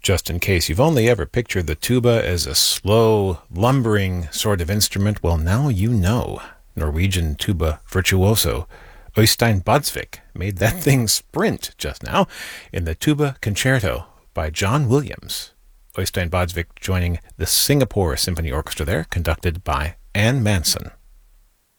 Just in case you've only ever pictured the tuba as a slow, lumbering sort of instrument, well, now you know. Norwegian tuba virtuoso Øystein Båtsvik made that thing sprint just now in the Tuba Concerto by John Williams. Øystein Båtsvik joining the Singapore Symphony Orchestra there, conducted by Anne Manson.